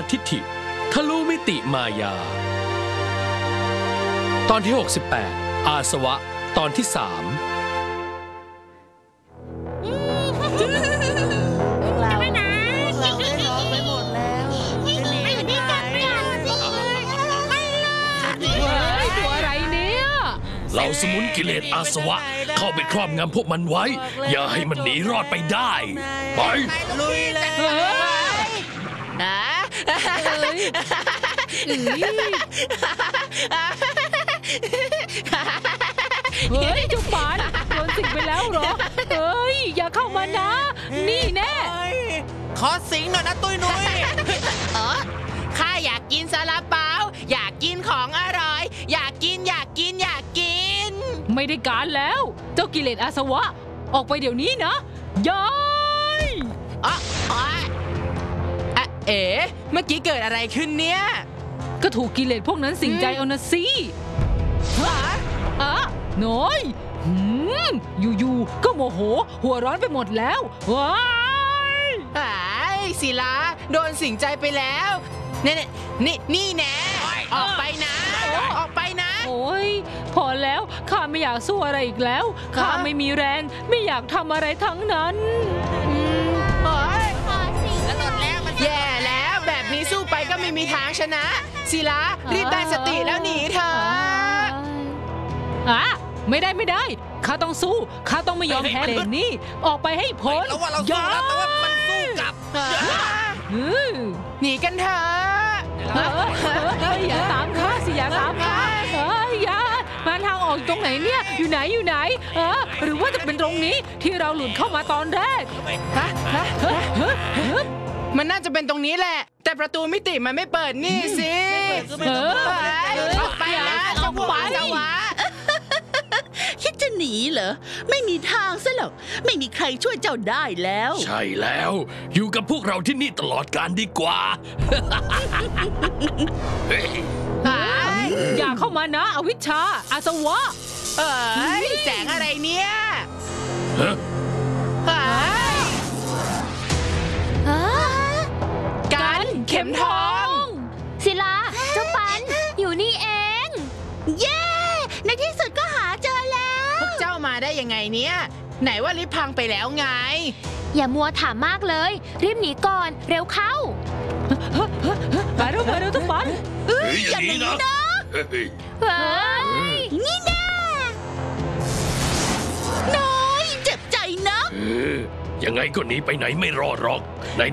ทิฐิทะลุมิติมายาตอนที่68อาสวะตอนที่3 เราได้ร้องไปหมดแล้วจะหนีไปไหนตัวอะไรเนี่ยเราสมุนกิเลสอาสวะเข้าไปครอบงำพวกมันไว้อย่าให้มันหนีรอดไปได้ไปลุยเลยเฮ้ยจุกปานโดนสิงไปแล้วเหรอเฮ้ยอย่าเข้ามานะนี่แน่ขอสิงหน่อยนะตุ้ยนุ้ยข้าอยากกินซาลาเปาอยากกินของอร่อยอยากกินไม่ได้การแล้วเจ้ากิเลสอาสวะออกไปเดี๋ยวนี้นะย้ายเมื่อกี้เกิดอะไรขึ้นเนี่ยก็ถูกกิเลสพวกนั้นสิงใจเอานะสิน้อยอยู่ๆก็โมโหหัวร้อนไปหมดแล้วว้ายศิลาโดนสิงใจไปแล้วนี่แน่ออกไปนะออกไปนะโอ้ยพอแล้วข้าไม่อยากสู้อะไรอีกแล้วข้าไม่มีแรงไม่อยากทำอะไรทั้งนั้นแย่แล้วแบบนี้สู้ไปก็ไม่มีทางชนะศิลารีบได้สติแล้วหนีเถอะไม่ได้ข้าต้องสู้ข้าต้องไม่ยอมแพ้เลยนี่ออกไปให้พ้นอย่าแต่ว่ามันสู้กลับหนีกันเถอะอย่าตามข้าสิอย่าตามข้าอย่ามาทางออกตรงไหนเนี่ยอยู่ไหนหรือว่าจะเป็นตรงนี้ที่เราหลุดเข้ามาตอนแรกมันน่าจะเป็นตรงนี้แหละแต่ประตูมิติมันไม่เปิดนี่สิออกไปนะออกไปคิดจะหนีเหรอไม่มีทางซะหรอกไม่มีใครช่วยเจ้าได้แล้วใช่แล้วอยู่กับพวกเราที่นี่ตลอดกาลดีกว่าอย่าเข้ามานะอวิชชาอาสวะแสงอะไรเนี่ยกันเข็มทองศิลาเจ้าปันอยู่นี่เองเย้ในที่สุดก็หาเจอแล้วพวกเจ้ามาได้ยังไงเนี่ยไหนว่าลิฟต์พังไปแล้วไงอย่ามัวถามมากเลยรีบหนีก่อนเร็วเข้าไปเร็วทุกปันอย่าหนีนะนี่แน่น้อยเจ็บใจนะยังไงก็หนีไปไหนไม่รอดหรอก